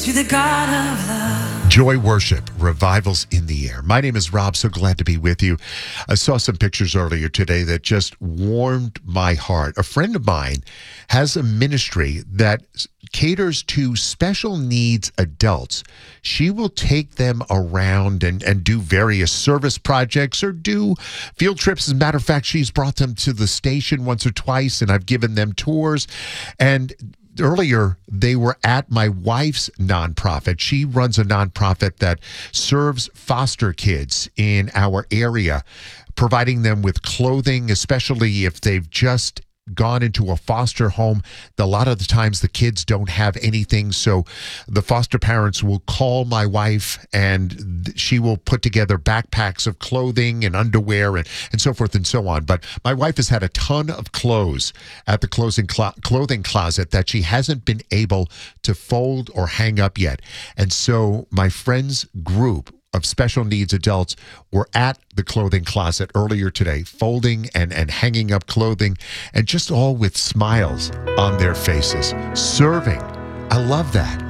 to the God of love. Joy Worship, Revivals in the Air. My name is Rob. So glad to be with you. I saw some pictures earlier today that just warmed my heart. A friend of mine has a ministry that caters to special needs adults. She will take them around and do various service projects or do field trips. As a matter of fact, she's brought them to the station once or twice, and I've given them tours. And earlier, they were at my wife's nonprofit. She runs a nonprofit that serves foster kids in our area, providing them with clothing, especially if they've just gone into a foster home. A lot of the times the kids don't have anything, so the foster parents will call my wife and she will put together backpacks of clothing and underwear and so forth and so on. But my wife has had a ton of clothes at the clothing closet that she hasn't been able to fold or hang up yet. And so my friend's group of special needs adults were at the clothing closet earlier today, folding and hanging up clothing, and just all with smiles on their faces, serving. I love that.